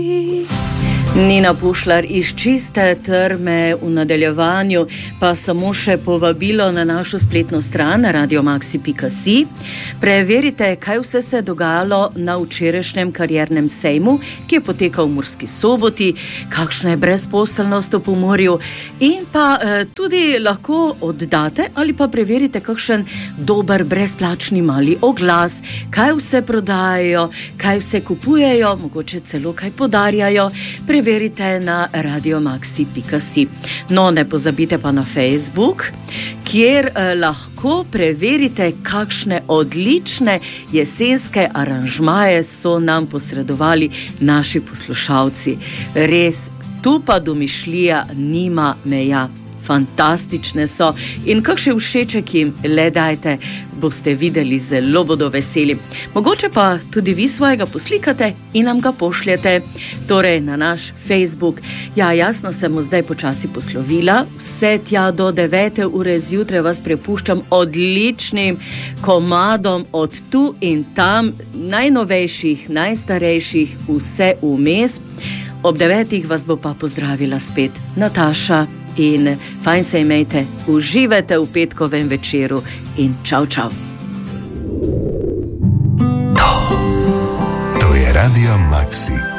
Nina Pušlar iz Čiste trme, v nadaljevanju pa samo še povabilo na našo spletno stran radiomaxi.si. Preverite, kaj vse se je dogajalo na včerajšnjem kariernem sejmu, ki je potekal v Murski Soboti, kakšna je brezposelnost v Pomurju in pa tudi lahko oddate ali pa preverite kakšen dober brezplačni mali oglas, kaj vse prodajajo, kaj vse kupujejo, mogoče celo kaj podarjajo. Preverite na radiomaxi.si. No, ne pozabite pa na Facebook, kjer lahko preverite, kakšne odlične jesenske aranžmaje so nam posredovali naši poslušalci. Res, tu pa domišljija nima meja. Fantastične so in kakšne všeček jim le dajte, boste videli, zelo bodo veseli. Mogoče pa tudi vi svojega poslikate in nam ga pošljete, torej na naš Facebook. Ja, jasno, sem zdaj počasi poslovila, vse tja do 9. ure zjutraj vas prepuščam odličnim komadom od tu in tam, najnovejših, najstarejših, vse vmes. Ob 9. vas bo pa pozdravila spet Nataša. In fajn se imejte, uživajte v petkovem večeru in čau, čau. To je Radio Maxi.